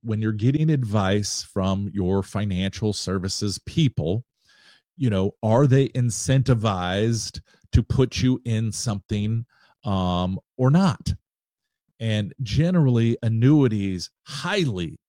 when you're getting advice from your financial services people, are they incentivized to put you in something or not? And generally, annuities highly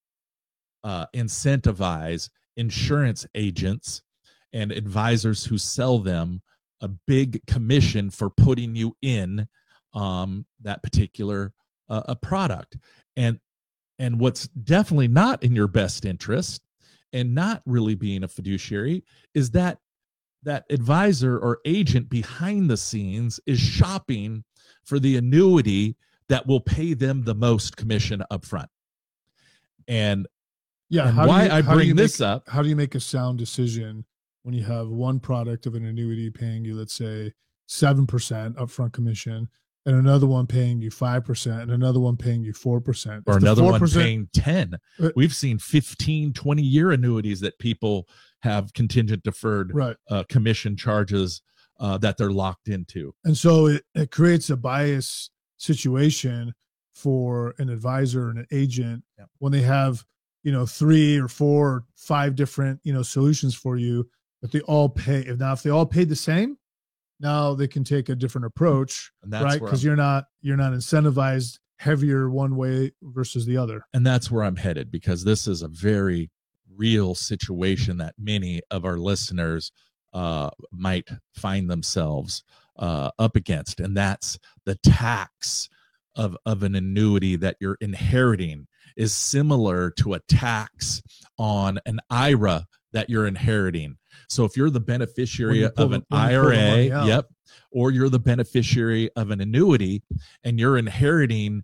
incentivize insurance agents and advisors who sell them a big commission for putting you in that particular a product. And what's definitely not in your best interest, and not really being a fiduciary, is that advisor or agent behind the scenes is shopping for the annuity that will pay them the most commission up front. And why I bring this up. How do you make a sound decision when you have one product of an annuity paying you, let's say, 7% upfront commission, and another one paying you 5%, and another one paying you 4%? Or another one paying 10. We've seen 15, 20-year annuities that people have contingent deferred commission charges that they're locked into. And so it creates a bias situation for an advisor and an agent when they have 3 or 4 or 5 different solutions for you, but they all pay. If they all paid the same, now they can take a different approach, right? Because you're not incentivized heavier one way versus the other. And that's where I'm headed, because this is a very real situation that many of our listeners might find themselves up against, and that's the tax of an annuity that you're inheriting is similar to a tax on an IRA that you're inheriting. So if you're the beneficiary of an IRA, or you're the beneficiary of an annuity, and you're inheriting,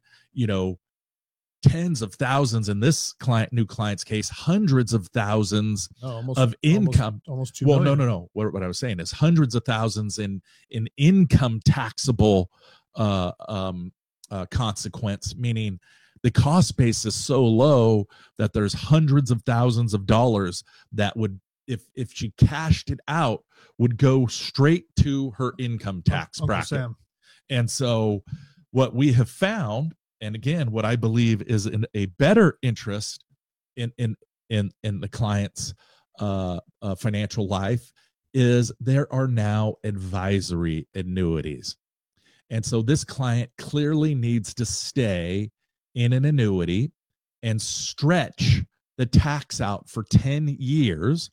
tens of thousands, in this new client's case, hundreds of thousands of income. Almost 2 million. No. What I was saying is hundreds of thousands in income taxable consequence, meaning the cost base is so low that there's hundreds of thousands of dollars that would, if she cashed it out, would go straight to her income tax bracket. Sam. And so what we have found, and again, what I believe is in a better interest in the client's financial life, is there are now advisory annuities. And so this client clearly needs to stay in an annuity and stretch the tax out for 10 years.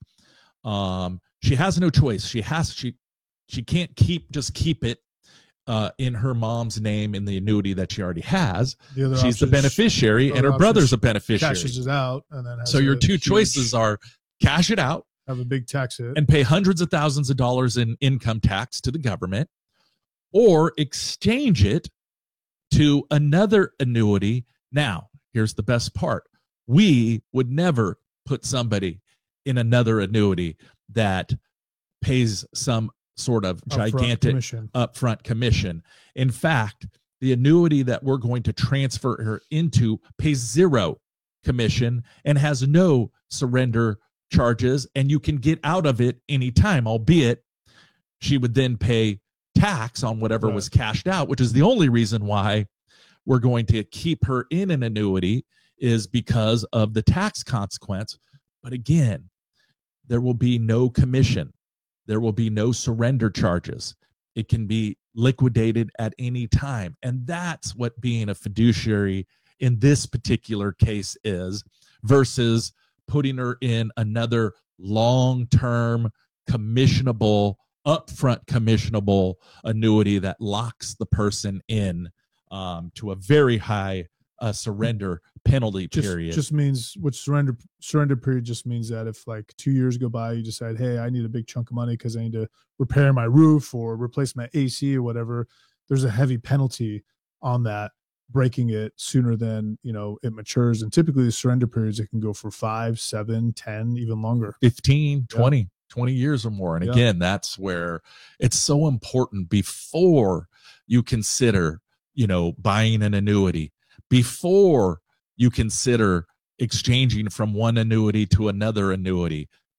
She has no choice. She can't keep it in her mom's name in the annuity that she already has. She's the beneficiary, and her brother's a beneficiary. Cashes it out, and then so your two choices are cash it out, have a big tax hit, and pay hundreds of thousands of dollars in income tax to the government, or exchange it to another annuity. Now, here's the best part. We would never put somebody in another annuity that pays some sort of gigantic upfront commission. In fact, the annuity that we're going to transfer her into pays 0 commission and has no surrender charges, and you can get out of it anytime, albeit she would then pay tax on whatever was cashed out, which is the only reason why we're going to keep her in an annuity, is because of the tax consequence. But again, there will be no commission. There will be no surrender charges. It can be liquidated at any time. And that's what being a fiduciary in this particular case is, versus putting her in another long-term commissionable, upfront commissionable annuity that locks the person in to a very high surrender penalty period. Just means, which surrender period just means that if like 2 years go by, you decide, hey, I need a big chunk of money because I need to repair my roof or replace my AC or whatever, there's a heavy penalty on that, breaking it sooner than it matures. And typically the surrender periods, it can go for 5, 7, 10, even longer, 15, 20 years or more. And again, that's where it's so important before you consider buying an annuity, before you consider exchanging from one annuity to another annuity,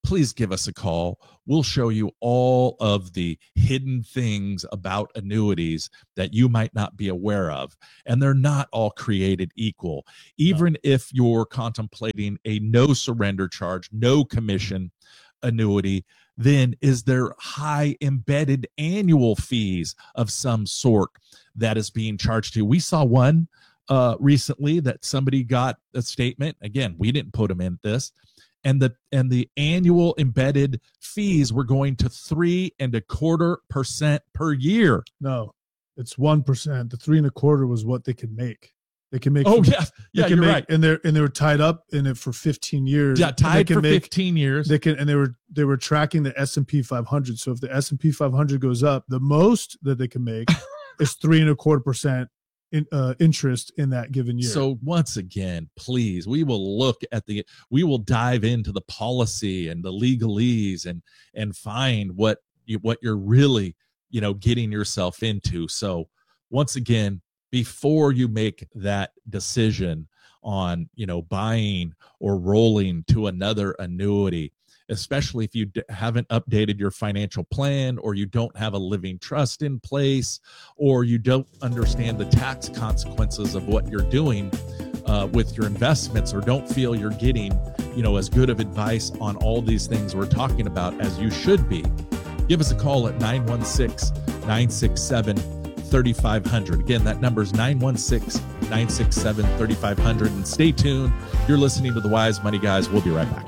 please give us a call. We'll show you all of the hidden things about annuities that you might not be aware of. And they're not all created equal. Even if you're contemplating a no surrender charge, no commission annuity, then is there high embedded annual fees of some sort that is being charged to? We saw one recently that somebody got a statement. Again, we didn't put them in this. And the annual embedded fees were going to 3.25% per year. No, it's 1%. The 3.25 was what they could make. They can make. Oh yeah, you're right. And they were tied up in it for 15 years. Yeah, tied for 15 years. They were tracking the S&P 500. So if the S&P 500 goes up, the most that they can make is 3.25% interest in that given year. So once again, please, we will dive into the policy and the legalese and find what you're really, getting yourself into. So once again, before you make that decision on, buying or rolling to another annuity, especially if you haven't updated your financial plan, or you don't have a living trust in place, or you don't understand the tax consequences of what you're doing with your investments, or don't feel you're getting, as good of advice on all these things we're talking about as you should be, give us a call at 916-967-3500. Again, that number is 916-967-3500. And stay tuned. You're listening to the Wise Money Guys. We'll be right back.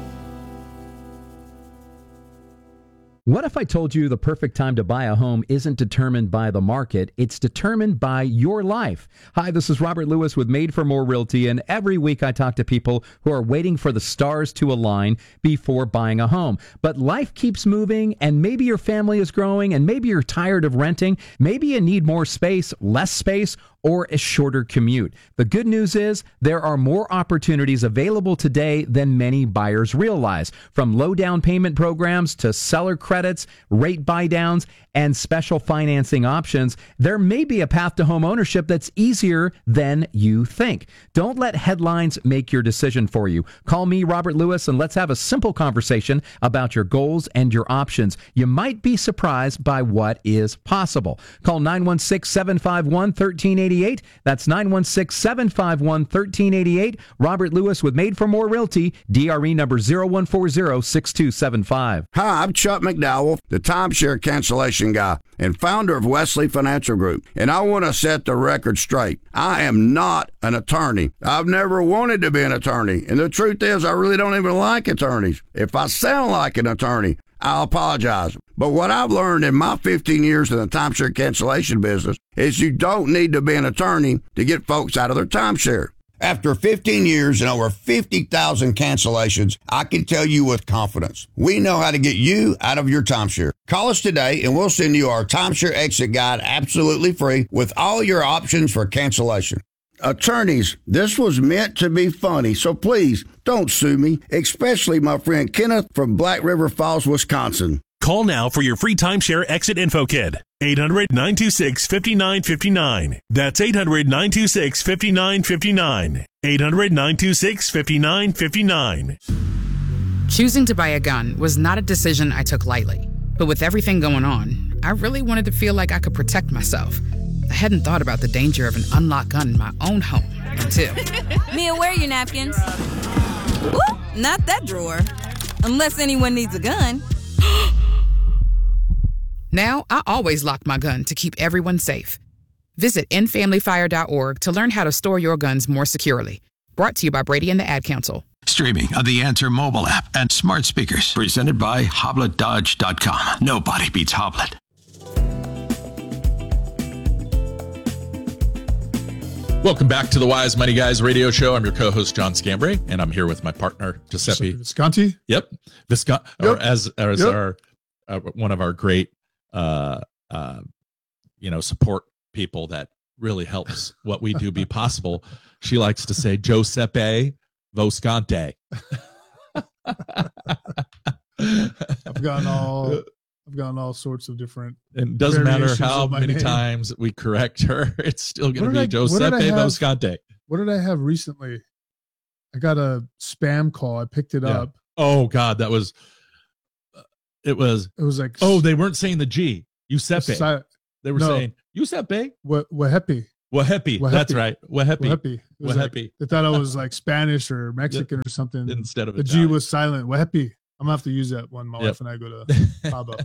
What if I told you the perfect time to buy a home isn't determined by the market, it's determined by your life? Hi, this is Robert Lewis with Made for More Realty, and every week I talk to people who are waiting for the stars to align before buying a home. But life keeps moving, and maybe your family is growing, and maybe you're tired of renting. Maybe you need more space, less space, or a shorter commute. The good news is there are more opportunities available today than many buyers realize. From low down payment programs to seller credits, rate buy downs, and special financing options, there may be a path to home ownership that's easier than you think. Don't let headlines make your decision for you. Call me, Robert Lewis, and let's have a simple conversation about your goals and your options. You might be surprised by what is possible. Call 916-751-1388. That's 916-751-1388. Robert Lewis with Made for More Realty, DRE number 0140-6275. Hi, I'm Chuck McDowell, the timeshare cancellation guy and founder of Wesley Financial Group. And I want to set the record straight. I am not an attorney. I've never wanted to be an attorney. And the truth is, I really don't even like attorneys. If I sound like an attorney, I'll apologize. But what I've learned in my 15 years in the timeshare cancellation business is you don't need to be an attorney to get folks out of their timeshare. After 15 years and over 50,000 cancellations, I can tell you with confidence, we know how to get you out of your timeshare. Call us today and we'll send you our timeshare exit guide absolutely free with all your options for cancellation. Attorneys, this was meant to be funny, so please don't sue me, especially my friend Kenneth from Black River Falls, Wisconsin. Call now for your free timeshare exit info kit. 800-926-5959. That's 800-926-5959. 800-926-5959. Choosing to buy a gun was not a decision I took lightly. But with everything going on, I really wanted to feel like I could protect myself. I hadn't thought about the danger of an unlocked gun in my own home until... Mia, where are your napkins? Whoop, not that drawer. Unless anyone needs a gun. Now, I always lock my gun to keep everyone safe. Visit endfamilyfire.org to learn how to store your guns more securely. Brought to you by Brady and the Ad Council. Streaming on the Answer mobile app and smart speakers. Presented by HoblettDodge.com. Nobody beats Hoblet. Welcome back to the Wise Money Guys radio show. I'm your co-host, John Scambray, and I'm here with my partner, Giuseppe Visconti. Yep. Visconti, or as our one of our great support people that really helps what we do be possible. She likes to say Giuseppe Visconti. I've gotten all sorts of different. And it doesn't matter how many times we correct her, it's still going to be Giuseppe Visconti. What did I have recently? I got a spam call. I picked it up. Oh God, that was. It was like, oh, they weren't saying the G. Giuseppe. They were saying Giuseppe. Wahepi. Wahepi. That's right. Wahepi. Wahepi. They thought I was like Spanish or Mexican or something. Instead of the G was silent. Wahepi. I'm gonna have to use that when my wife and I go to Cabo.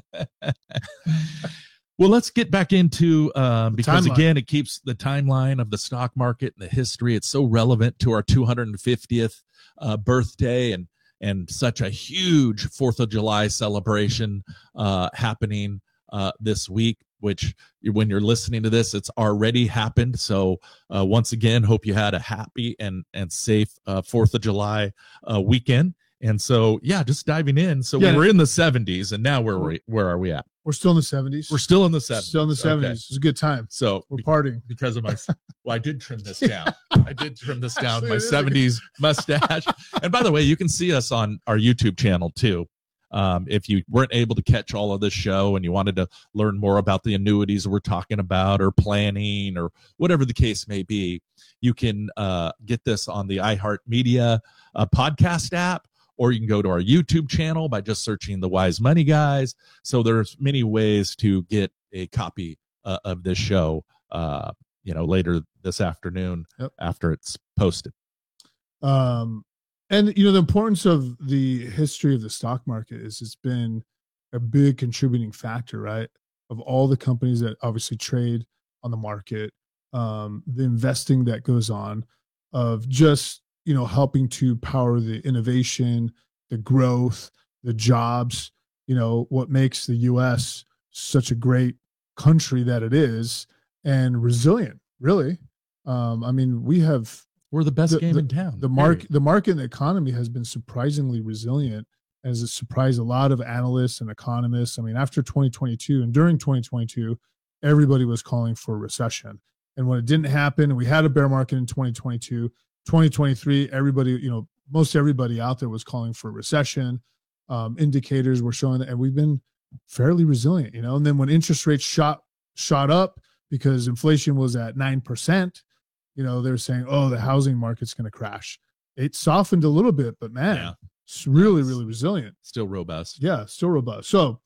Well, let's get back into because timeline. Again, it keeps the timeline of the stock market and the history. It's so relevant to our 250th birthday and such a huge 4th of July celebration happening this week, which when you're listening to this, it's already happened. So once again, hope you had a happy and safe 4th of July weekend. And so, just diving in. So we were in the 70s, and now where are we at? We're still in the 70s. We're still in the 70s. Still in the 70s. Okay. It's a good time. So we're partying because of my. Well, I did trim this down. My 70s mustache. And by the way, you can see us on our YouTube channel too. If you weren't able to catch all of this show and you wanted to learn more about the annuities we're talking about or planning or whatever the case may be, you can get this on the iHeartMedia podcast app, or you can go to our YouTube channel by just searching the Wise Money Guys. So there's many ways to get a copy of this show, later this afternoon after it's posted. And, the importance of the history of the stock market is it's been a big contributing factor, right? Of all the companies that obviously trade on the market, the investing that goes on, of just, helping to power the innovation, the growth, the jobs, what makes the U.S. such a great country that it is, and resilient, really. We're the best game in town. The market and the economy has been surprisingly resilient, as it surprised a lot of analysts and economists. After 2022 and during 2022, everybody was calling for a recession. And when it didn't happen, and we had a bear market in 2022, 2023, everybody, most everybody out there was calling for a recession. Indicators were showing that, and we've been fairly resilient, And then when interest rates shot up because inflation was at 9%, they're saying, oh, the housing market's going to crash. It softened a little bit, but man, it's really, really resilient. Still robust. Yeah, still robust. So,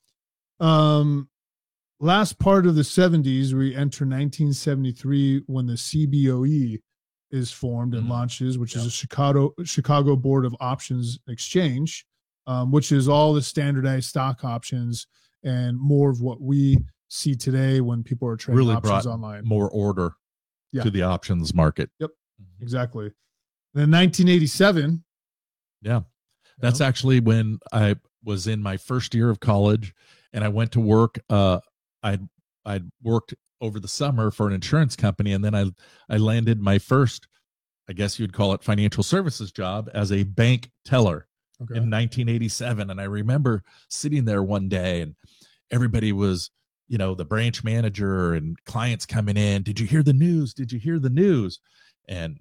last part of the 70s, we enter 1973 when the CBOE is formed and launches, which is a Chicago Board of Options Exchange, which is all the standardized stock options and more of what we see today when people are trading options online. More order to the options market. Yep, exactly. Then 1987. Yeah, that's actually when I was in my first year of college, and I went to work. I'd worked over the summer for an insurance company, and then I landed my first, I guess you'd call it, financial services job as a bank teller in 1987. And I remember sitting there one day, and everybody was, the branch manager and clients coming in. Did you hear the news? Did you hear the news? And,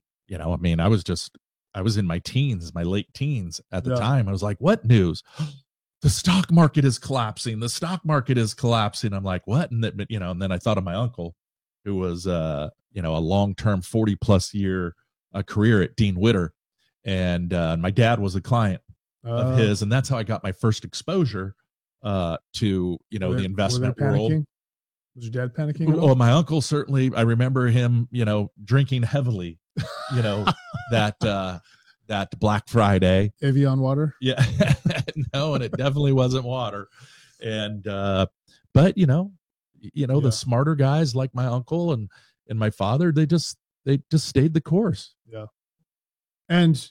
I was in my teens, my late teens at the time. I was like, what news? The stock market is collapsing. The stock market is collapsing. I'm like, what? And and then I thought of my uncle, who was, a long-term 40+ year career at Dean Witter. And my dad was a client of his. And that's how I got my first exposure to, the investment world. Was your dad panicking? Oh, my uncle, certainly. I remember him, drinking heavily, that Black Friday. Evian water? Yeah. No, and it definitely wasn't water. And, but the smarter guys like my uncle and my father, they just stayed the course. Yeah. And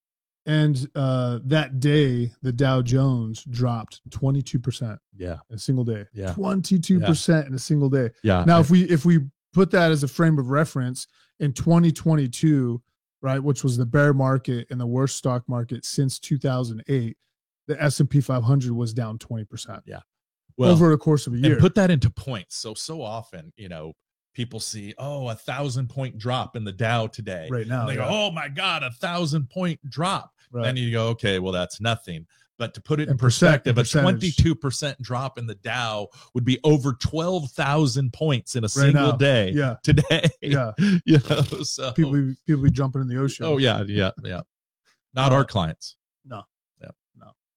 that day, the Dow Jones dropped 22%. Yeah. In a single day. Yeah. 22% in a single day. Yeah. Now, if we put that as a frame of reference, in 2022, right, which was the bear market and the worst stock market since 2008, the S&P 500 was down 20%. Yeah. Well, over the course of a year. And put that into points. So often, people see, 1,000-point drop in the Dow today. Right now. And they go, oh my God, 1,000-point drop. Right. Then you go, okay, well, that's nothing. But to put it in perspective, a 22% drop in the Dow would be over 12,000 points in a single day. Yeah. Today. Yeah. So people be jumping in the ocean. Oh yeah. Not our clients. No. Yeah. No.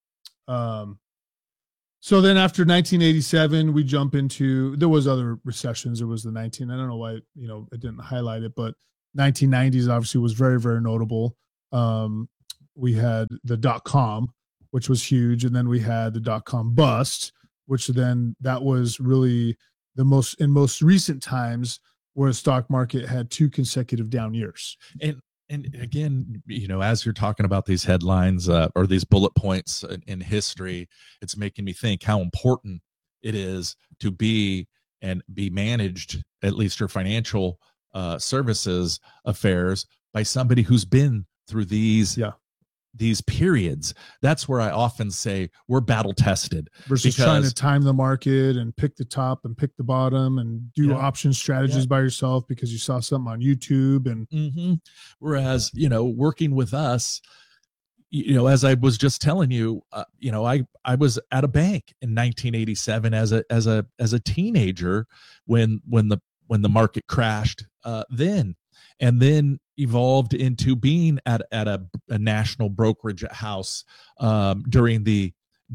So then after 1987, we jump into, there was other recessions. There was the I don't know why, it didn't highlight it, but 1990s obviously was very, very notable. We had the .com, which was huge. And then we had the .com bust, which then that was really in most recent times where the stock market had 2 consecutive down years. And again, as you're talking about these headlines or these bullet points in history, it's making me think how important it is to be managed, at least your financial services affairs, by somebody who's been through these periods. That's where I often say we're battle tested versus trying to time the market and pick the top and pick the bottom and do option strategies by yourself because you saw something on YouTube. And whereas, working with us, as I was just telling you, I was at a bank in 1987 as a teenager when the market crashed then. And then evolved into being at a national brokerage house during the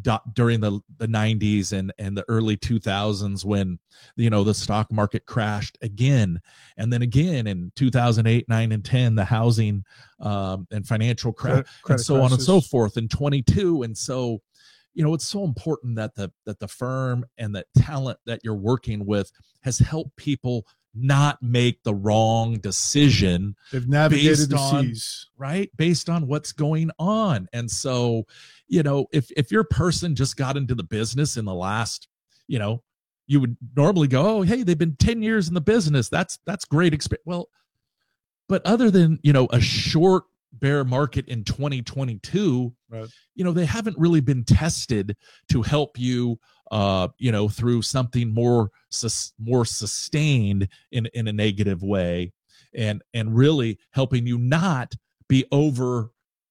90s and the early 2000s when the stock market crashed again, and then again in 2008, 9, and 10 the housing and financial crash, and so on and so forth in 22. And so it's so important that the firm and the talent that you're working with has helped people not make the wrong decision. They've navigated the seas, right? Based on what's going on. And so, if your person just got into the business in the last, you would normally go, oh, hey, they've been 10 years in the business. That's great experience. Well, but other than, a short bear market in 2022, right. They haven't really been tested to help you through something more sustained in a negative way, and really helping you not be over,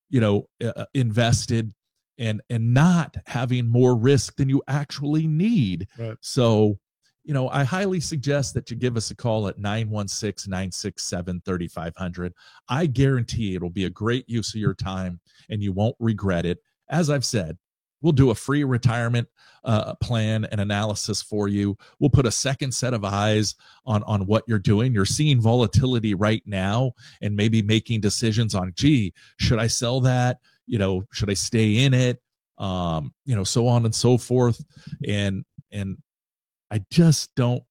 invested and not having more risk than you actually need. Right. So, I highly suggest that you give us a call at 916-967-3500. I guarantee it'll be a great use of your time and you won't regret it. As I've said, we'll do a free retirement plan and analysis for you. We'll put a second set of eyes on what you're doing. You're seeing volatility right now and maybe making decisions on, should I sell that? Should I stay in it? So on and so forth. And I just don't,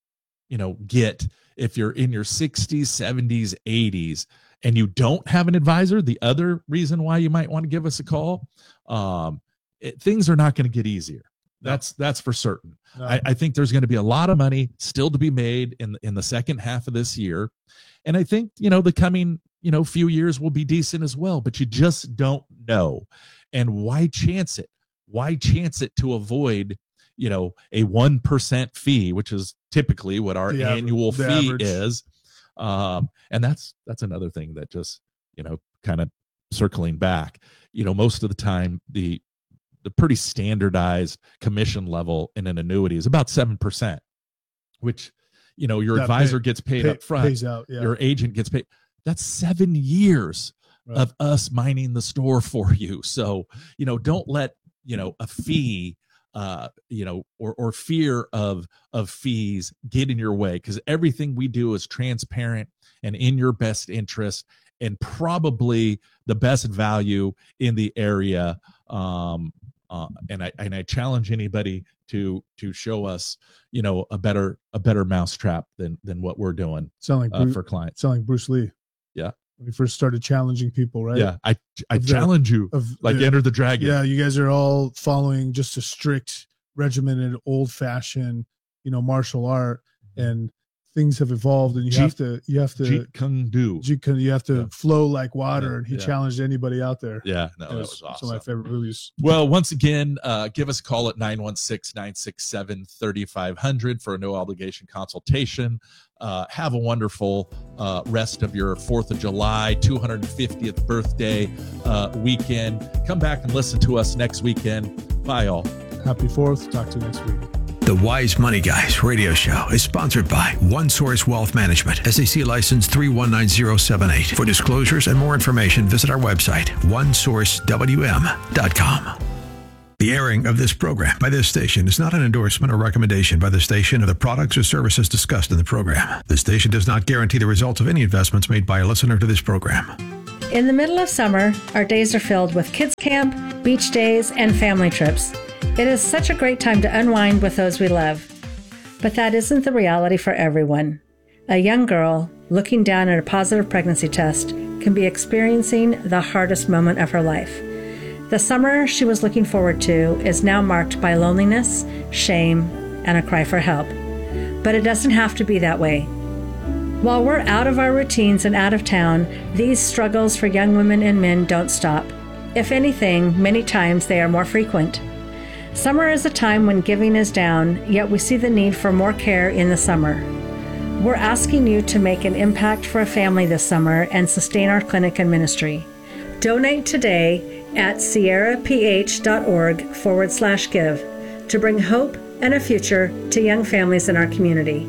get if you're in your 60s, 70s, 80s, and you don't have an advisor. The other reason why you might want to give us a call, things are not going to get easier. That's for certain. No. I think there's going to be a lot of money still to be made in the second half of this year. And I think, the coming, few years will be decent as well, but you just don't know. And why chance it? Why chance it to avoid, a 1% fee, which is typically what our annual fee average is. And that's another thing that just, kind of circling back, most of the time, the pretty standardized commission level in an annuity is about 7%, which, your advisor gets paid up front, pays out, your agent gets paid. That's 7 years of us mining the store for you. So, don't let, a fee, or fear of fees get in your way, because everything we do is transparent and in your best interest and probably the best value in the area. And I challenge anybody to show us, a better mousetrap than what we're doing for clients. Sound like Bruce Lee. Yeah. When he first started challenging people, right? Yeah. I challenge you, Enter the Dragon. Yeah. You guys are all following just a strict, regimented, old fashioned, martial art, and things have evolved, and you have to Jeet Kune Do. You have to flow like water, and he challenged anybody out there. Yeah, no, that was awesome. Some of my favorite movies. Well, once again, give us a call at 916-967-3500 for a no obligation consultation. Have a wonderful rest of your 4th of July, 250th birthday weekend. Come back and listen to us next weekend. Bye, all. Happy 4th. Talk to you next week. The Wise Money Guys radio show is sponsored by OneSource Wealth Management, SEC license 319078. For disclosures and more information, visit our website, onesourcewm.com. The airing of this program by this station is not an endorsement or recommendation by the station of the products or services discussed in the program. The station does not guarantee the results of any investments made by a listener to this program. In the middle of summer, our days are filled with kids camp, beach days, and family trips. It is such a great time to unwind with those we love. But that isn't the reality for everyone. A young girl looking down at a positive pregnancy test can be experiencing the hardest moment of her life. The summer she was looking forward to is now marked by loneliness, shame, and a cry for help. But it doesn't have to be that way. While we're out of our routines and out of town, these struggles for young women and men don't stop. If anything, many times they are more frequent. Summer is a time when giving is down, yet we see the need for more care in the summer. We're asking you to make an impact for a family this summer and sustain our clinic and ministry. Donate today at sierraph.org/give to bring hope and a future to young families in our community.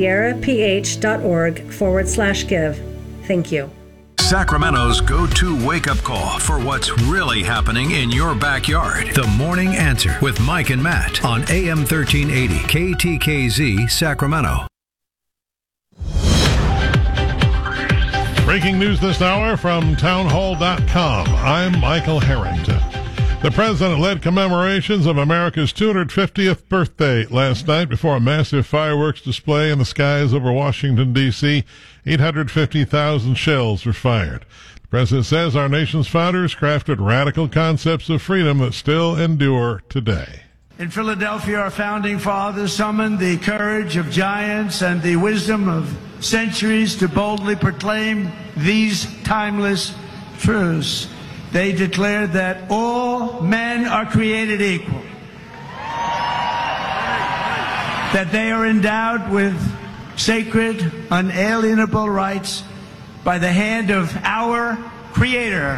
sierraph.org/give. Thank you. Sacramento's go-to wake-up call for what's really happening in your backyard. The Morning Answer with Mike and Matt on AM 1380 KTKZ Sacramento. Breaking news this hour from townhall.com. I'm Michael Harrington. The president led commemorations of America's 250th birthday last night before a massive fireworks display in the skies over Washington, D.C. 850,000 shells were fired. The president says our nation's founders crafted radical concepts of freedom that still endure today. In Philadelphia, our founding fathers summoned the courage of giants and the wisdom of centuries to boldly proclaim these timeless truths. They declared that all men are created equal, that they are endowed with sacred, unalienable rights by the hand of our Creator.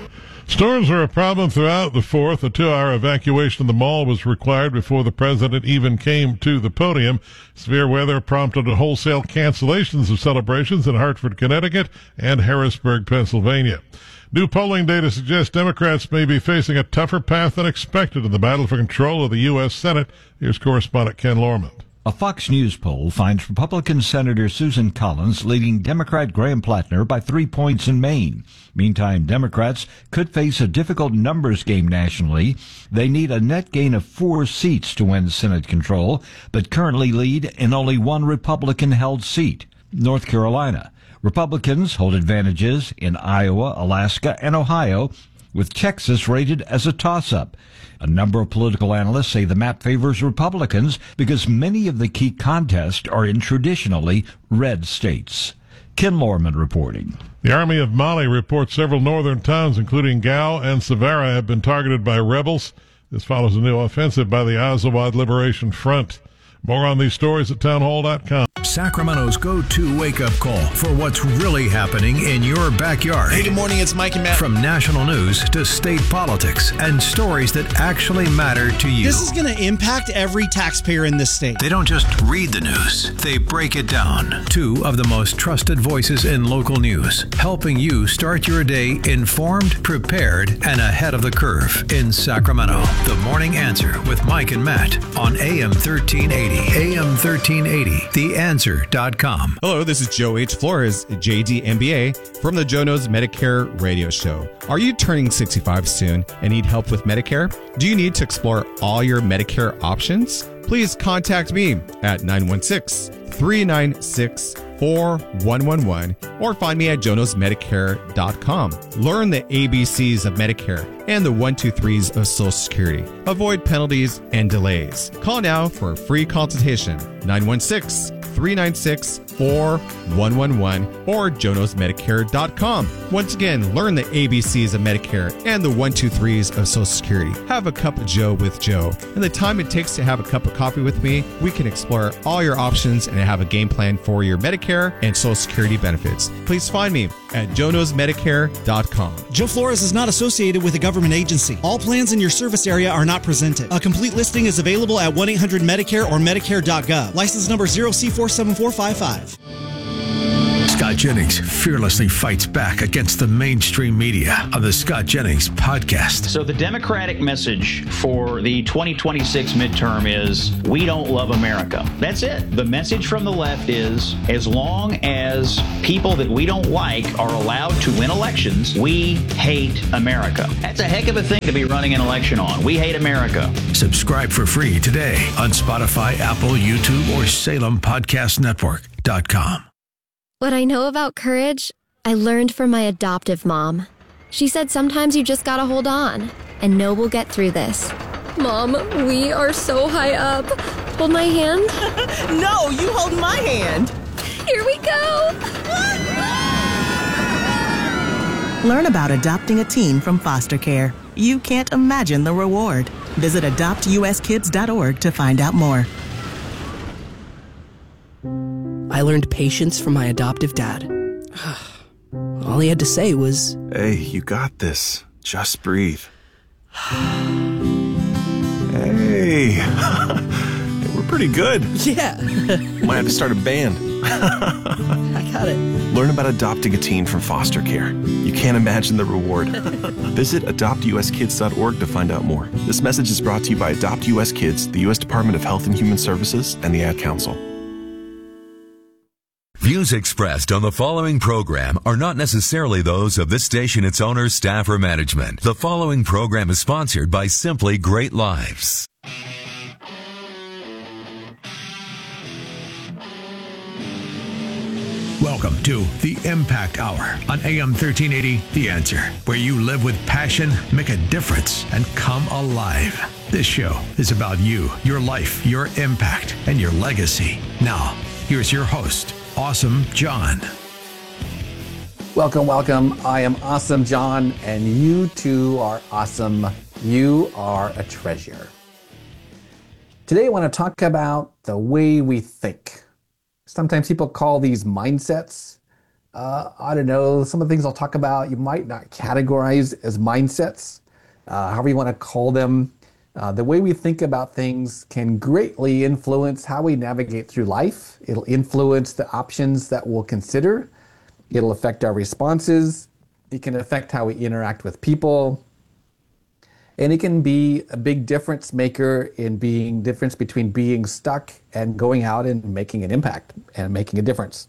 Storms were a problem throughout the 4th. A 2-hour evacuation of the mall was required before the president even came to the podium. Severe weather prompted wholesale cancellations of celebrations in Hartford, Connecticut and Harrisburg, Pennsylvania. New polling data suggests Democrats may be facing a tougher path than expected in the battle for control of the U.S. Senate. Here's correspondent Ken Lorman. A Fox News poll finds Republican Senator Susan Collins leading Democrat Graham Plattner by 3 points in Maine. Meantime, Democrats could face a difficult numbers game nationally. They need a net gain of 4 seats to win Senate control, but currently lead in only one Republican-held seat, North Carolina. Republicans hold advantages in Iowa, Alaska, and Ohio, with Texas rated as a toss-up. A number of political analysts say the map favors Republicans because many of the key contests are in traditionally red states. Ken Lorman reporting. The Army of Mali reports several northern towns, including Gao and Savara, have been targeted by rebels. This follows a new offensive by the Azawad Liberation Front. More on these stories at townhall.com. Sacramento's go-to wake-up call for what's really happening in your backyard. Hey, good morning. It's Mike and Matt. From national news to state politics and stories that actually matter to you. This is going to impact every taxpayer in this state. They don't just read the news. They break it down. 2 of the most trusted voices in local news, helping you start your day informed, prepared, and ahead of the curve in Sacramento. The Morning Answer with Mike and Matt on AM 1380. AM 1380, theanswer.com. Hello, this is Joe H. Flores, JD MBA, from the Joe Knows Medicare radio show. Are you turning 65 soon and need help with Medicare? Do you need to explore all your Medicare options? Please contact me at 916-396-4111 or find me at jonasmedicare.com. Learn the ABCs of Medicare and the 1-2-3s of Social Security. Avoid penalties and delays. Call now for a free consultation, 916-396-4111 or jonasmedicare.com. Once again, learn the ABCs of Medicare and the 1-2-3s of Social Security. Have a cup of Joe with Joe. In the time it takes to have a cup of coffee with me, we can explore all your options and have a game plan for your Medicare and Social Security benefits. Please find me at jonasmedicare.com. Joe Flores is not associated with a government agency. All plans in your service area are not presented. A complete listing is available at 1-800-MEDICARE or Medicare.gov. License number 0C47455. Scott Jennings fearlessly fights back against the mainstream media on the Scott Jennings podcast. So the Democratic message for the 2026 midterm is, we don't love America. That's it. The message from the left is, as long as people that we don't like are allowed to win elections, we hate America. That's a heck of a thing to be running an election on. We hate America. Subscribe for free today on Spotify, Apple, YouTube, or SalemPodcastNetwork.com. What I know about courage, I learned from my adoptive mom. She said sometimes you just gotta hold on and know we'll get through this. Mom, we are so high up. Hold my hand. No, you hold my hand. Here we go. Learn about adopting a teen from foster care. You can't imagine the reward. Visit adoptuskids.org to find out more. I learned patience from my adoptive dad. All he had to say was, "Hey, you got this. Just breathe." Hey, we're pretty good. Yeah. Might have to start a band. I got it. Learn about adopting a teen from foster care. You can't imagine the reward. Visit adoptuskids.org to find out more. This message is brought to you by Adopt US Kids, the U.S. Department of Health and Human Services, and the Ad Council. Views expressed on the following program are not necessarily those of this station, its owners, staff, or management. The following program is sponsored by Simply Great Lives. Welcome to the Impact Hour on AM 1380, The Answer, where you live with passion, make a difference, and come alive. This show is about you, your life, your impact, and your legacy. Now, here's your host, Awesome John. Welcome, welcome. I am Awesome John, and you too are awesome. You are a treasure. Today, I want to talk about the way we think. Sometimes people call these mindsets. I don't know, some of the things I'll talk about, you might not categorize as mindsets, however you want to call them. The way we think about things can greatly influence how we navigate through life. It'll influence the options that we'll consider. It'll affect our responses. It can affect how we interact with people. And it can be a big difference maker in being difference between being stuck and going out and making an impact and making a difference.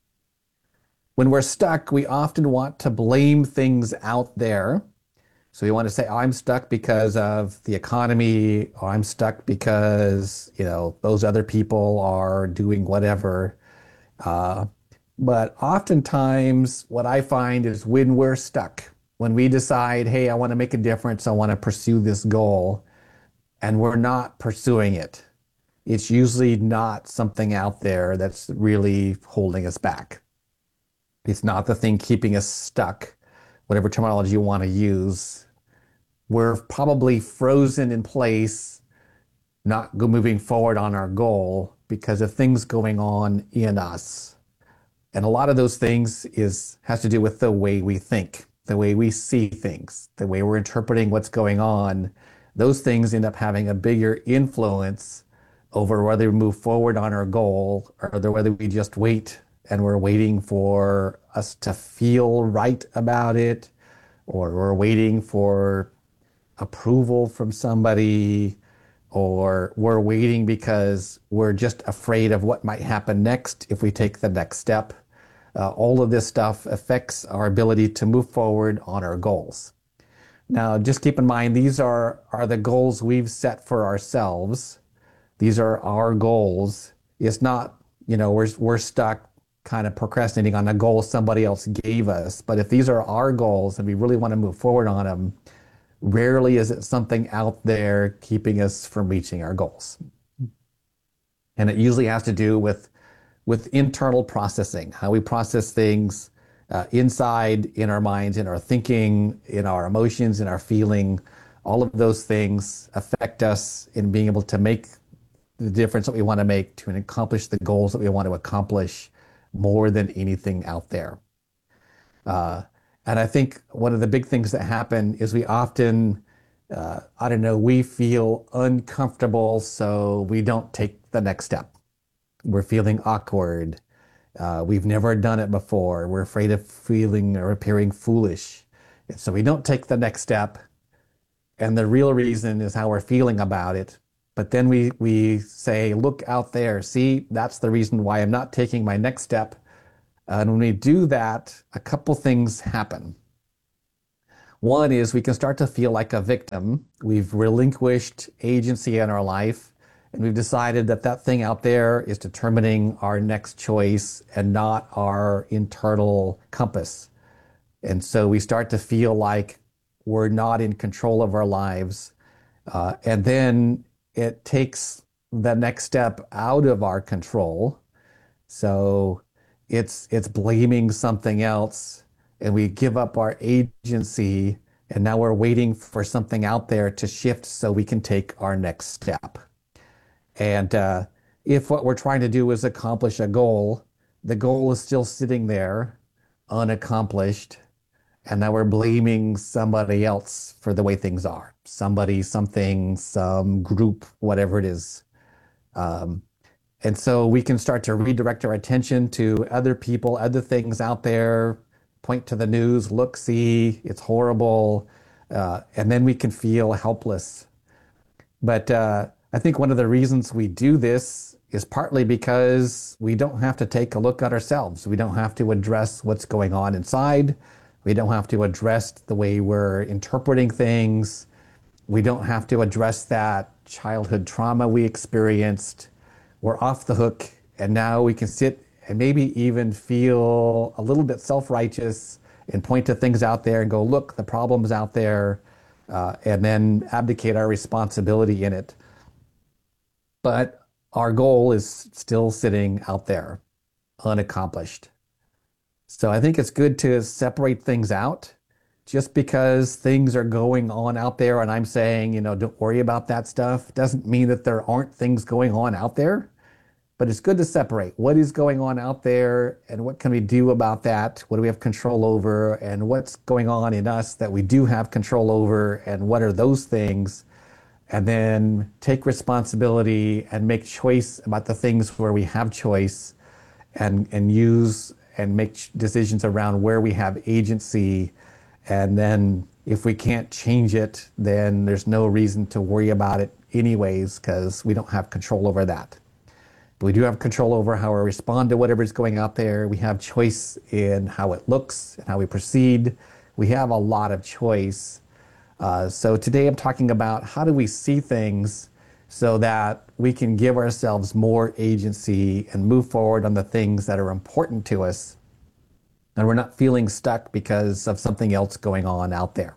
When we're stuck, we often want to blame things out there. So we want to say, oh, I'm stuck because of the economy, or I'm stuck because, those other people are doing whatever. But oftentimes what I find is when we're stuck, when we decide, hey, I want to make a difference, I want to pursue this goal, and we're not pursuing it, it's usually not something out there that's really holding us back. It's not the thing keeping us stuck, whatever terminology you want to use. We're probably frozen in place, not moving forward on our goal because of things going on in us. And a lot of those things has to do with the way we think, the way we see things, the way we're interpreting what's going on. Those things end up having a bigger influence over whether we move forward on our goal or whether we just wait and we're waiting for us to feel right about it, or we're waiting for approval from somebody, or we're waiting because we're just afraid of what might happen next if we take the next step. All of this stuff affects our ability to move forward on our goals. Now, just keep in mind, these are the goals we've set for ourselves. These are our goals. It's not, we're stuck kind of procrastinating on a goal somebody else gave us. But if these are our goals and we really want to move forward on them, rarely is it something out there keeping us from reaching our goals. And it usually has to do with internal processing, how we process things inside, in our minds, in our thinking, in our emotions, in our feeling. All of those things affect us in being able to make the difference that we want to make to accomplish the goals that we want to accomplish more than anything out there. And I think one of the big things that happen is we often, we feel uncomfortable, so we don't take the next step. We're feeling awkward. We've never done it before. We're afraid of feeling or appearing foolish. And so we don't take the next step. And the real reason is how we're feeling about it. But then we say, look out there, see, that's the reason why I'm not taking my next step. And when we do that, a couple things happen. One is we can start to feel like a victim. We've relinquished agency in our life, and we've decided that that thing out there is determining our next choice and not our internal compass. And so we start to feel like we're not in control of our lives. And then it takes the next step out of our control. So it's blaming something else, and we give up our agency, and now we're waiting for something out there to shift so we can take our next step. And if what we're trying to do is accomplish a goal, the goal is still sitting there unaccomplished, and now we're blaming somebody else for the way things are. Somebody, something, some group, whatever it is. And so we can start to redirect our attention to other people, other things out there, point to the news, look, see, it's horrible, and then we can feel helpless. But I think one of the reasons we do this is partly because we don't have to take a look at ourselves. We don't have to address what's going on inside. We don't have to address the way we're interpreting things. We don't have to address that childhood trauma we experienced. We're off the hook, and now we can sit and maybe even feel a little bit self-righteous and point to things out there and go, look, the problem's out there, and then abdicate our responsibility in it. But our goal is still sitting out there, unaccomplished. So I think it's good to separate things out. Just because things are going on out there and I'm saying, don't worry about that stuff, doesn't mean that there aren't things going on out there. But it's good to separate what is going on out there and what can we do about that? What do we have control over? And what's going on in us that we do have control over? And what are those things? And then take responsibility and make choice about the things where we have choice, and use and make decisions around where we have agency. And then if we can't change it, then there's no reason to worry about it anyways, because we don't have control over that. But we do have control over how we respond to whatever's going out there. We have choice in how it looks and how we proceed. We have a lot of choice. So today I'm talking about how do we see things so that we can give ourselves more agency and move forward on the things that are important to us, and we're not feeling stuck because of something else going on out there.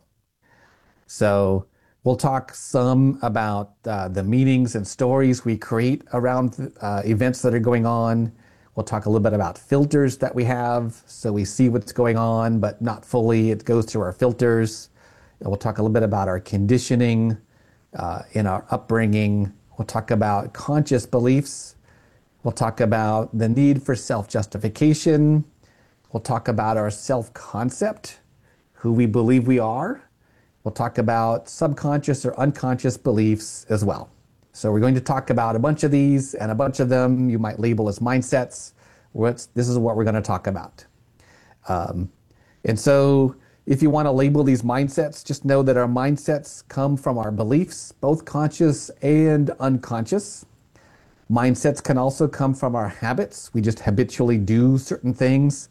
So we'll talk some about the meanings and stories we create around events that are going on. We'll talk a little bit about filters that we have, so we see what's going on, but not fully. It goes through our filters. And we'll talk a little bit about our conditioning in our upbringing. We'll talk about conscious beliefs. We'll talk about the need for self-justification. We'll talk about our self-concept, who we believe we are. We'll talk about subconscious or unconscious beliefs as well. So we're going to talk about a bunch of these, and a bunch of them you might label as mindsets. This is what we're going to talk about. And so if you want to label these mindsets, just know that our mindsets come from our beliefs, both conscious and unconscious. Mindsets can also come from our habits. We just habitually do certain things.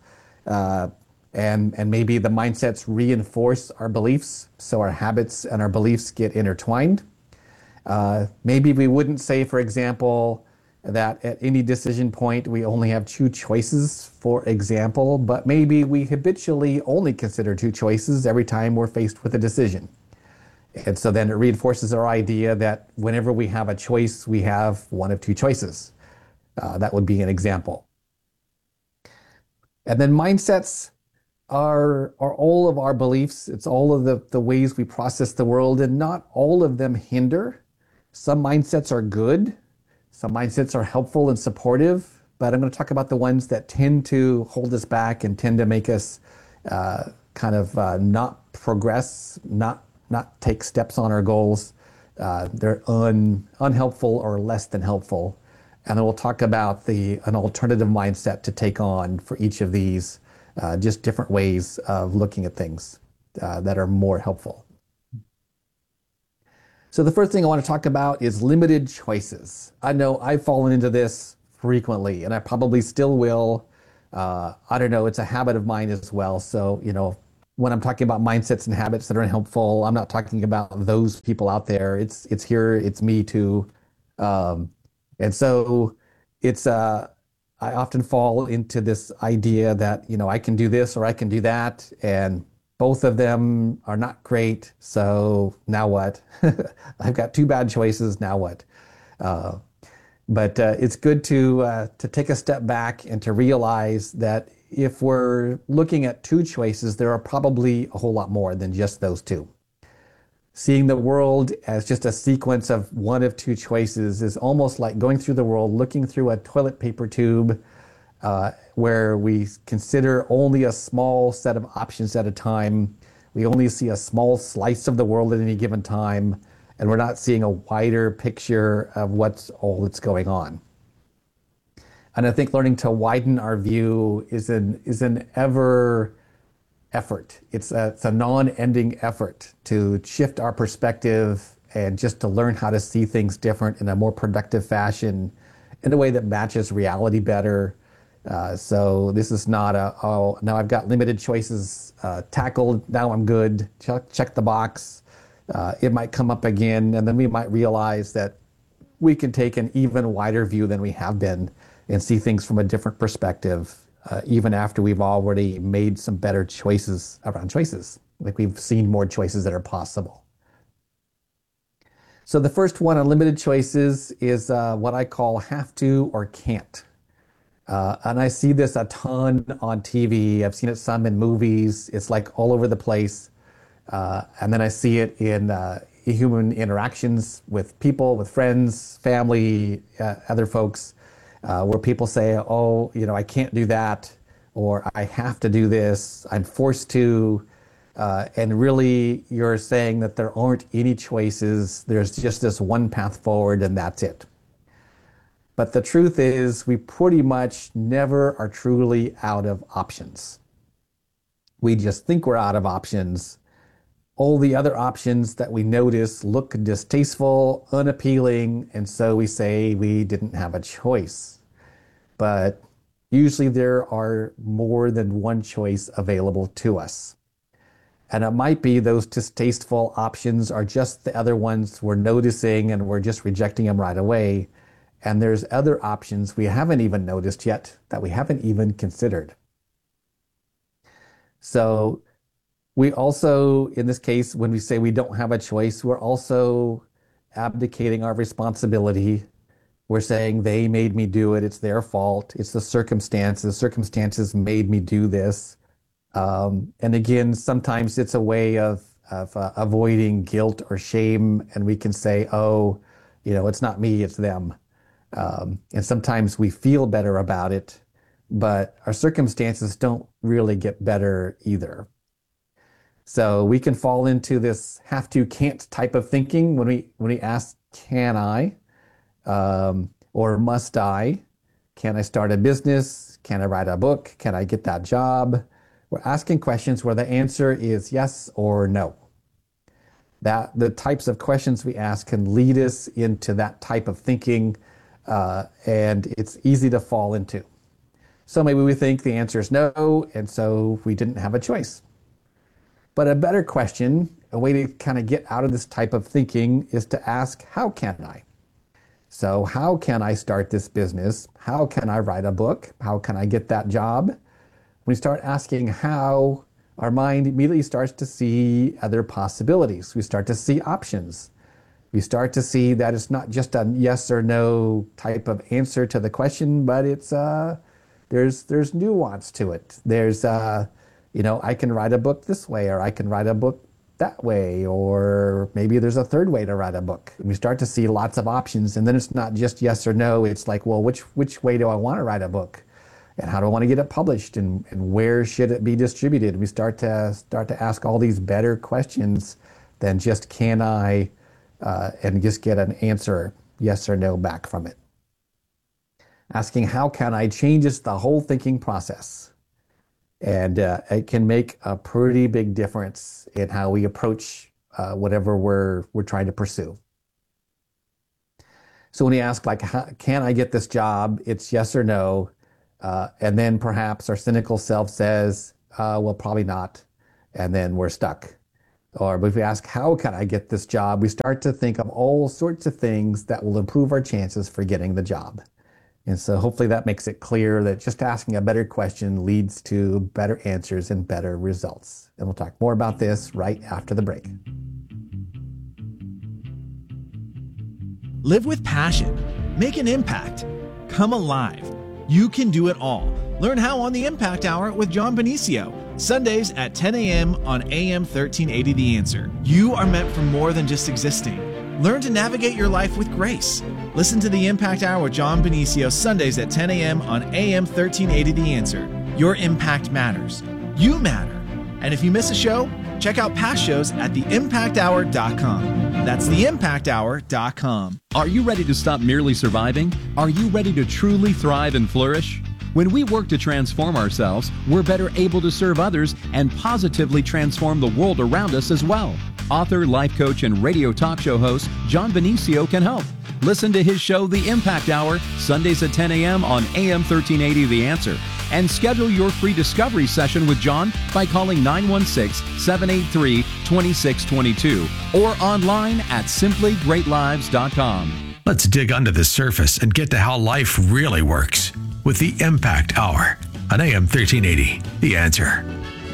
And maybe the mindsets reinforce our beliefs, so our habits and our beliefs get intertwined. Maybe we wouldn't say, for example, that at any decision point we only have two choices, for example, but maybe we habitually only consider two choices every time we're faced with a decision. And so then it reinforces our idea that whenever we have a choice, we have one of two choices. That would be an example. And then mindsets are all of our beliefs. It's all of the ways we process the world, and not all of them hinder. Some mindsets are good. Some mindsets are helpful and supportive, but I'm going to talk about the ones that tend to hold us back and tend to make us not progress, not take steps on our goals. They're unhelpful or less than helpful. And then we'll talk about an alternative mindset to take on for each of these, just different ways of looking at things that are more helpful. So the first thing I want to talk about is limited choices. I know I've fallen into this frequently, and I probably still will. I don't know, it's a habit of mine as well. So, when I'm talking about mindsets and habits that are unhelpful, I'm not talking about those people out there. It's here, it's me too. And so I often fall into this idea that, I can do this or I can do that, and both of them are not great. So now what? I've got two bad choices. Now what? But it's good to take a step back and to realize that if we're looking at two choices, there are probably a whole lot more than just those two. Seeing the world as just a sequence of one of two choices is almost like going through the world, looking through a toilet paper tube, where we consider only a small set of options at a time. We only see a small slice of the world at any given time, and we're not seeing a wider picture of what's all that's going on. And I think learning to widen our view is an ever effort. It's a non-ending effort to shift our perspective and just to learn how to see things different in a more productive fashion, in a way that matches reality better. So this is not now I've got limited choices tackled, now I'm good, check the box. It might come up again, and then we might realize that we can take an even wider view than we have been and see things from a different perspective, even after we've already made some better choices around choices. Like we've seen more choices that are possible. So the first one on limited choices is what I call have to or can't. And I see this a ton on TV. I've seen it some in movies. It's like all over the place. And then I see it in human interactions with people, with friends, family, other folks, where people say, oh, I can't do that, or I have to do this, I'm forced to. And really, you're saying that there aren't any choices. There's just this one path forward, and that's it. But the truth is, we pretty much never are truly out of options. We just think we're out of options. All the other options that we notice look distasteful, unappealing, and so we say we didn't have a choice. But usually there are more than one choice available to us. And it might be those distasteful options are just the other ones we're noticing and we're just rejecting them right away. And there's other options we haven't even noticed yet that we haven't even considered. So we also, in this case, when we say we don't have a choice, we're also abdicating our responsibility. We're saying they made me do it. It's their fault. It's the circumstances. Circumstances made me do this. And again, sometimes it's a way of avoiding guilt or shame. And we can say, oh, it's not me, it's them. And sometimes we feel better about it, but our circumstances don't really get better either. So we can fall into this have to, can't type of thinking when we ask, can I, or must I? Can I start a business? Can I write a book? Can I get that job? We're asking questions where the answer is yes or no. That the types of questions we ask can lead us into that type of thinking, and it's easy to fall into. So maybe we think the answer is no, and so we didn't have a choice. But a better question, a way to kind of get out of this type of thinking, is to ask, how can I? So how can I start this business? How can I write a book? How can I get that job? When we start asking how, our mind immediately starts to see other possibilities. We start to see options. We start to see that it's not just a yes or no type of answer to the question, but it's there's nuance to it. There's I can write a book this way, or I can write a book that way, or maybe there's a third way to write a book. And we start to see lots of options, and then it's not just yes or no. It's like, well, which way do I want to write a book? And how do I want to get it published? And where should it be distributed? We start to ask all these better questions than just can I, and just get an answer, yes or no, back from it. Asking how can I changes the whole thinking process. And it can make a pretty big difference in how we approach whatever we're trying to pursue. So when we ask, like, can I get this job? It's yes or no. And then perhaps our cynical self says, well, probably not. And then we're stuck. Or if we ask, how can I get this job? We start to think of all sorts of things that will improve our chances for getting the job. And so hopefully that makes it clear that just asking a better question leads to better answers and better results. And we'll talk more about this right after the break. Live with passion. Make an impact. Come alive. You can do it all. Learn how on the Impact Hour with John Benicio. Sundays at 10 a.m. on AM 1380 The Answer. You are meant for more than just existing. Learn to navigate your life with grace. Listen to the Impact Hour with John Benicio Sundays at 10 a.m. on AM 1380 The Answer. Your impact matters. You matter. And if you miss a show, check out past shows at theimpacthour.com. That's theimpacthour.com. Are you ready to stop merely surviving? Are you ready to truly thrive and flourish? When we work to transform ourselves, we're better able to serve others and positively transform the world around us as well. Author, life coach, and radio talk show host John Benicio can help. Listen to his show, The Impact Hour, Sundays at 10 a.m. on AM 1380 The Answer. And schedule your free discovery session with John by calling 916-783-2622 or online at simplygreatlives.com. Let's dig under the surface and get to how life really works with the Impact Hour on AM 1380. The Answer.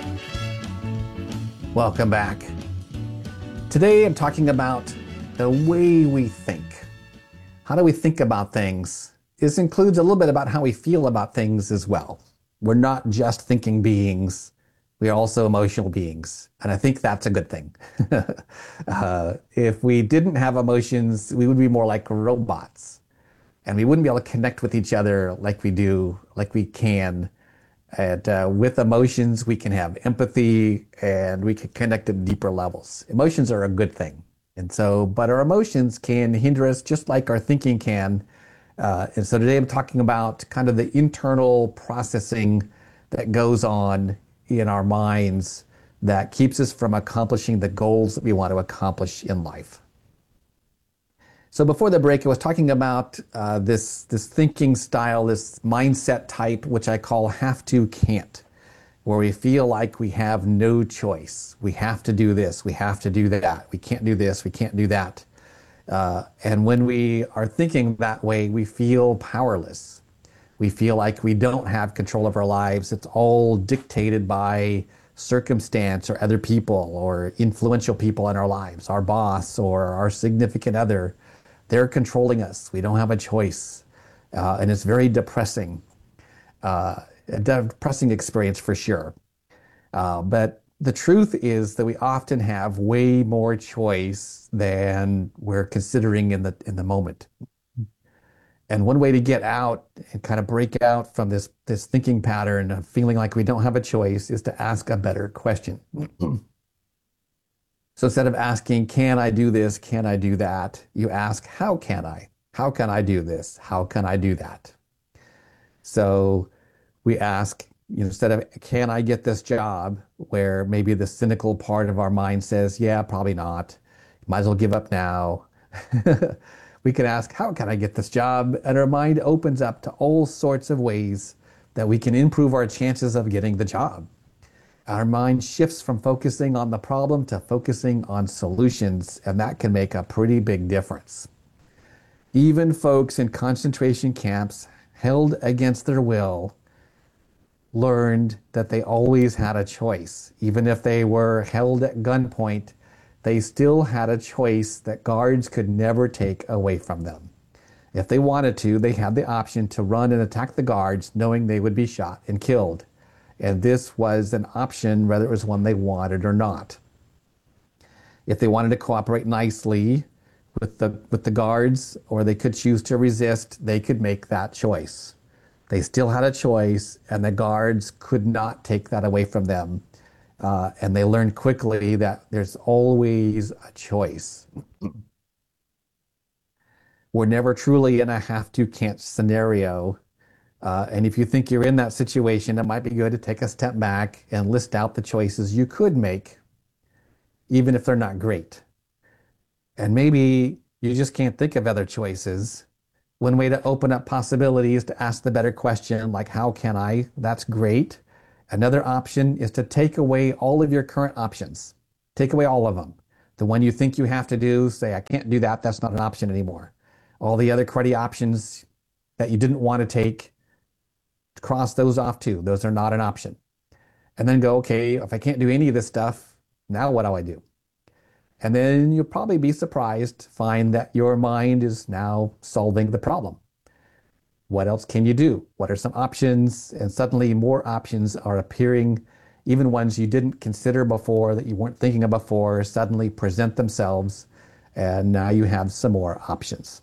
Welcome back. Today I'm talking about the way we think. How do we think about things? This includes a little bit about how we feel about things as well. We're not just thinking beings. We are also emotional beings. And I think that's a good thing. If we didn't have emotions, we would be more like robots. And we wouldn't be able to connect with each other like we do, like we can. And with emotions, we can have empathy and we can connect at deeper levels. Emotions are a good thing. And so, but our emotions can hinder us just like our thinking can. And so today I'm talking about kind of the internal processing that goes on in our minds that keeps us from accomplishing the goals that we want to accomplish in life. So before the break, I was talking about this thinking style, this mindset type, which I call have to, can't, where we feel like we have no choice. We have to do this. We have to do that. We can't do this. We can't do that. And when we are thinking that way, we feel powerless. We feel like we don't have control of our lives. It's all dictated by circumstance or other people or influential people in our lives, our boss or our significant other. They're controlling us. We don't have a choice. And it's very depressing. A depressing experience for sure. But the truth is that we often have way more choice than we're considering in the moment. And one way to get out and kind of break out from this thinking pattern of feeling like we don't have a choice is to ask a better question. So instead of asking, can I do this? Can I do that? You ask, how can I? How can I do this? How can I do that? So we ask, instead of, can I get this job? Where maybe the cynical part of our mind says, yeah, probably not. Might as well give up now. We can ask, how can I get this job? And our mind opens up to all sorts of ways that we can improve our chances of getting the job. Our mind shifts from focusing on the problem to focusing on solutions, and that can make a pretty big difference. Even folks in concentration camps held against their will learned that they always had a choice. Even if they were held at gunpoint, they still had a choice that guards could never take away from them. If they wanted to, they had the option to run and attack the guards, knowing they would be shot and killed. And this was an option, whether it was one they wanted or not. If they wanted to cooperate nicely with the guards, or they could choose to resist, they could make that choice. They still had a choice, and the guards could not take that away from them. And they learned quickly that there's always a choice. We're never truly in a have to, can't scenario And if you think you're in that situation, it might be good to take a step back and list out the choices you could make, even if they're not great. And maybe you just can't think of other choices. One way to open up possibilities to ask the better question, like, how can I? That's great. Another option is to take away all of your current options. Take away all of them. The one you think you have to do, say, I can't do that. That's not an option anymore. All the other cruddy options that you didn't want to take, cross those off too. Those are not an option. And then go, okay, if I can't do any of this stuff, now what do I do? And then you'll probably be surprised to find that your mind is now solving the problem. What else can you do? What are some options? And suddenly more options are appearing. Even ones you didn't consider before, that you weren't thinking of before, suddenly present themselves. And now you have some more options.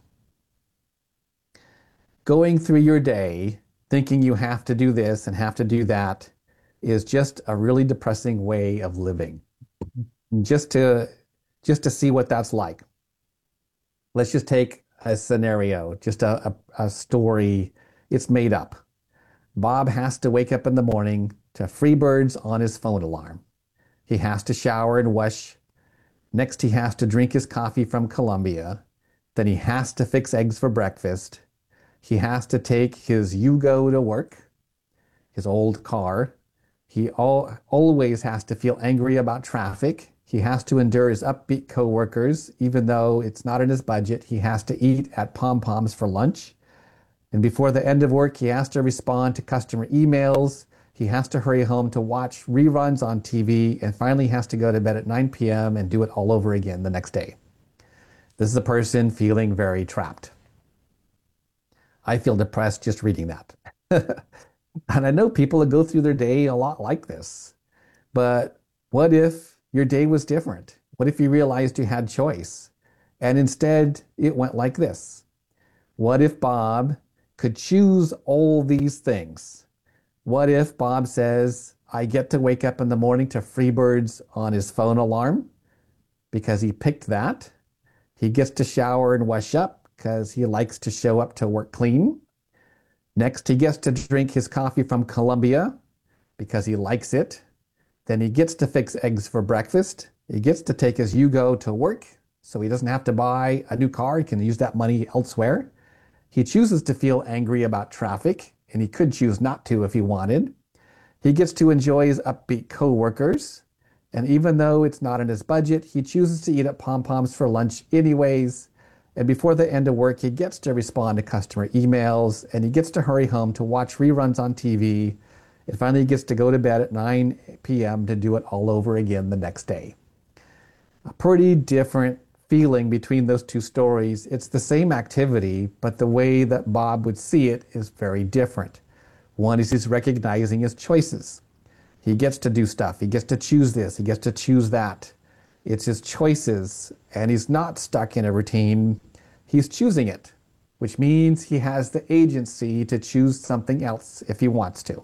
Going through your day thinking you have to do this and have to do that is just a really depressing way of living. Just to see what that's like. Let's just take a scenario, just a story. It's made up. Bob has to wake up in the morning to Freebirds on his phone alarm. He has to shower and wash. Next, he has to drink his coffee from Columbia. Then he has to fix eggs for breakfast. He has to take his Yugo to work, his old car. He always has to feel angry about traffic. He has to endure his upbeat coworkers, even though it's not in his budget. He has to eat at Pom Poms for lunch. And before the end of work, he has to respond to customer emails. He has to hurry home to watch reruns on TV, and finally has to go to bed at 9 p.m. and do it all over again the next day. This is a person feeling very trapped. I feel depressed just reading that. And I know people that go through their day a lot like this. But what if your day was different? What if you realized you had choice? And instead, it went like this. What if Bob could choose all these things? What if Bob says, I get to wake up in the morning to Freebirds on his phone alarm because he picked that. He gets to shower and wash up because he likes to show up to work clean. Next, he gets to drink his coffee from Columbia because he likes it. Then he gets to fix eggs for breakfast. He gets to take his Yugo to work so he doesn't have to buy a new car. He can use that money elsewhere. He chooses to feel angry about traffic, and he could choose not to if he wanted. He gets to enjoy his upbeat coworkers. And even though it's not in his budget, he chooses to eat at Pom Poms for lunch anyways. And before the end of work, he gets to respond to customer emails, and he gets to hurry home to watch reruns on TV. And finally, he gets to go to bed at 9 p.m. to do it all over again the next day. A pretty different feeling between those two stories. It's the same activity, but the way that Bob would see it is very different. One is he's recognizing his choices. He gets to do stuff. He gets to choose this. He gets to choose that. It's his choices, and he's not stuck in a routine. He's choosing it, which means he has the agency to choose something else if he wants to.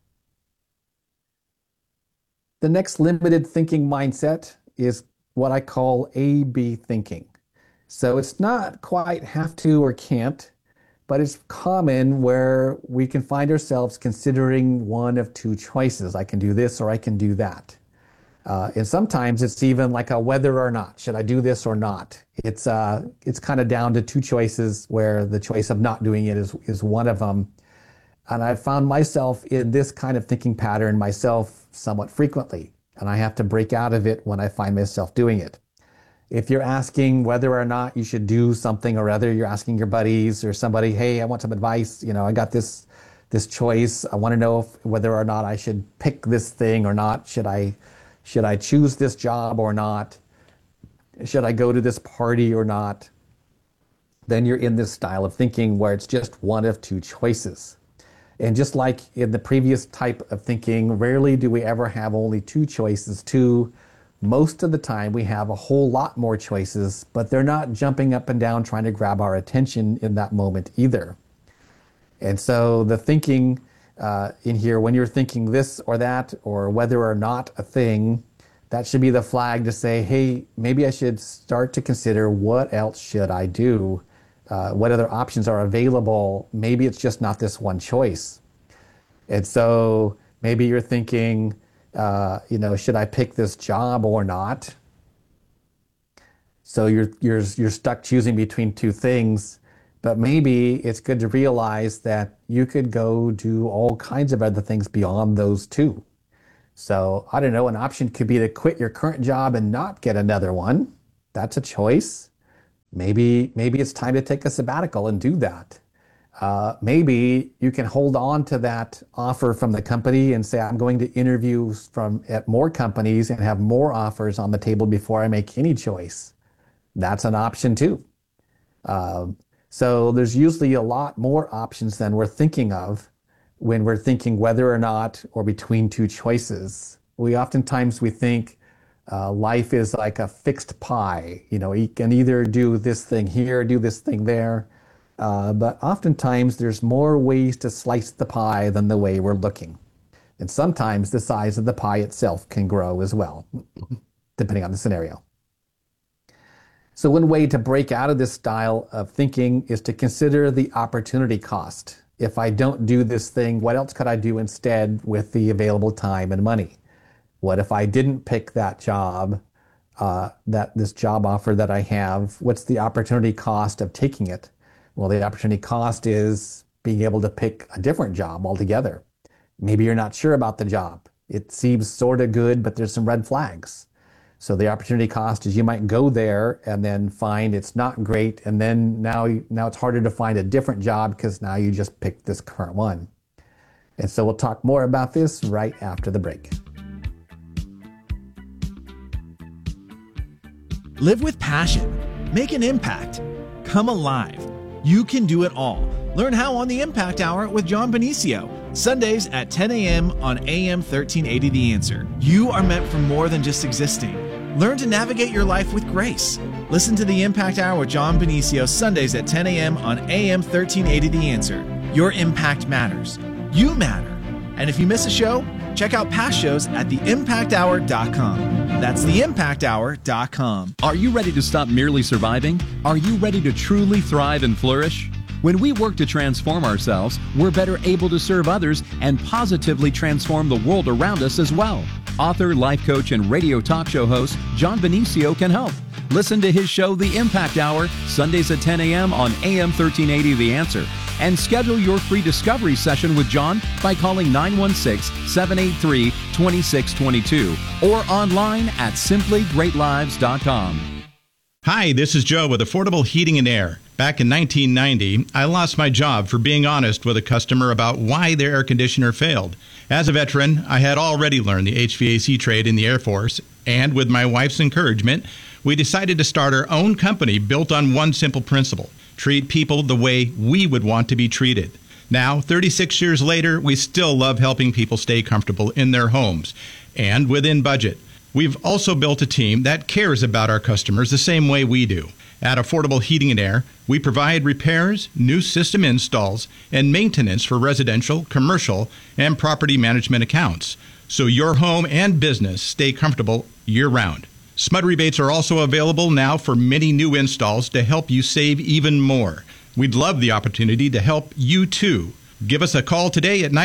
The next limited thinking mindset is what I call A-B thinking. So it's not quite have to or can't, but it's common where we can find ourselves considering one of two choices. I can do this or I can do that. And sometimes it's even like a whether or not. Should I do this or not? It's kind of down to two choices where the choice of not doing it is one of them. And I've found myself in this kind of thinking pattern myself somewhat frequently. And I have to break out of it when I find myself doing it. If you're asking whether or not you should do something or other, you're asking your buddies or somebody, hey, I want some advice. You know, I got this choice. I want to know whether or not I should pick this thing or not. Should I choose this job or not? Should I go to this party or not? Then you're in this style of thinking where it's just one of two choices. And just like in the previous type of thinking, rarely do we ever have only two choices. Most of the time we have a whole lot more choices, but they're not jumping up and down trying to grab our attention in that moment either. And so the thinking in here, when you're thinking this or that, or whether or not a thing, that should be the flag to say, hey, maybe I should start to consider what else should I do? what other options are available. Maybe it's just not this one choice. And so maybe you're thinking, should I pick this job or not? So you're stuck choosing between two things, but maybe it's good to realize that you could go do all kinds of other things beyond those two. So I don't know, an option could be to quit your current job and not get another one. That's a choice. Maybe it's time to take a sabbatical and do that. Maybe you can hold on to that offer from the company and say, I'm going to interview at more companies and have more offers on the table before I make any choice. That's an option too. So there's usually a lot more options than we're thinking of when we're thinking whether or not or between two choices. Oftentimes we think life is like a fixed pie. You can either do this thing here, do this thing there. But oftentimes there's more ways to slice the pie than the way we're looking. And sometimes the size of the pie itself can grow as well, depending on the scenario. So one way to break out of this style of thinking is to consider the opportunity cost. If I don't do this thing, what else could I do instead with the available time and money? What if I didn't pick that job, this job offer that I have? What's the opportunity cost of taking it? Well, the opportunity cost is being able to pick a different job altogether. Maybe you're not sure about the job. It seems sort of good, but there's some red flags. So the opportunity cost is you might go there and then find it's not great, and then now it's harder to find a different job because now you just picked this current one. And so we'll talk more about this right after the break. Live with passion. Make an impact. Come alive. You can do it all. Learn how on the Impact Hour with John Benicio. Sundays at 10 a.m. on AM 1380 The Answer. You are meant for more than just existing. Learn to navigate your life with grace. Listen to the Impact Hour with John Benicio Sundays at 10 a.m. on AM 1380 The Answer. Your impact matters. You matter. And if you miss a show, check out past shows at theimpacthour.com. That's theimpacthour.com. Are you ready to stop merely surviving? Are you ready to truly thrive and flourish? When we work to transform ourselves, we're better able to serve others and positively transform the world around us as well. Author, life coach, and radio talk show host John Benicio can help. Listen to his show, The Impact Hour, Sundays at 10 a.m. on AM 1380 The Answer. And schedule your free discovery session with John by calling 916-783-2622 or online at simplygreatlives.com. Hi, this is Joe with Affordable Heating and Air. Back in 1990, I lost my job for being honest with a customer about why their air conditioner failed. As a veteran, I had already learned the HVAC trade in the Air Force, and with my wife's encouragement, we decided to start our own company built on one simple principle: treat people the way we would want to be treated. Now, 36 years later, we still love helping people stay comfortable in their homes and within budget. We've also built a team that cares about our customers the same way we do. At Affordable Heating and Air, we provide repairs, new system installs, and maintenance for residential, commercial, and property management accounts, so your home and business stay comfortable year-round. SMUD rebates are also available now for many new installs to help you save even more. We'd love the opportunity to help you too. Give us a call today at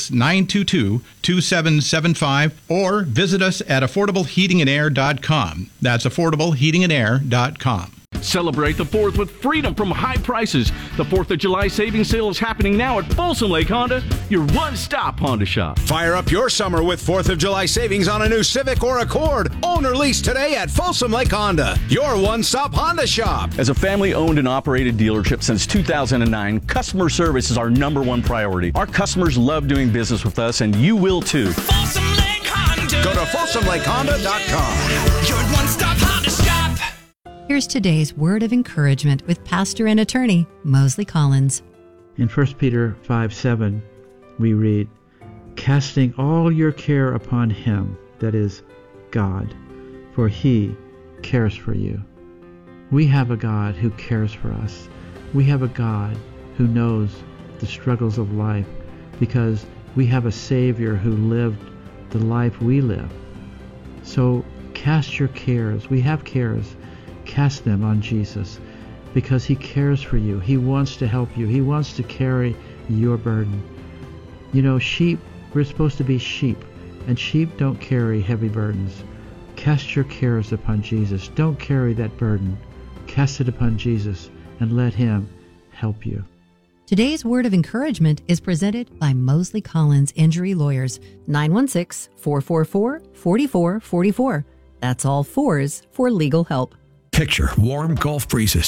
916-922-2775 or visit us at affordableheatingandair.com. That's affordableheatingandair.com. Celebrate the 4th with freedom from high prices. The 4th of July savings sale is happening now at Folsom Lake Honda, your one-stop Honda shop. Fire up your summer with 4th of July savings on a new Civic or Accord. Own or lease today at Folsom Lake Honda, your one-stop Honda shop. As a family-owned and operated dealership since 2009, customer service is our number one priority. Our customers love doing business with us, and you will too. Folsom Lake Honda. Go to FolsomLakeHonda.com. Your one-stop Honda shop. Here's today's word of encouragement with pastor and attorney Mosley Collins. In 1 Peter 5:7, we read, "Casting all your care upon him," that is, God, "for he cares for you." We have a God who cares for us. We have a God who knows the struggles of life because we have a Savior who lived the life we live. So cast your cares. We have cares. Cast them on Jesus. because He cares for you. He wants to help you. He wants to carry your burden. You know, sheep, we're supposed to be sheep, and sheep don't carry heavy burdens. Cast your cares upon Jesus. Don't carry that burden. Cast it upon Jesus and let Him help you. Today's word of encouragement is presented by Mosley Collins Injury Lawyers, 916-444-4444. That's all fours for legal help. Picture warm Gulf breezes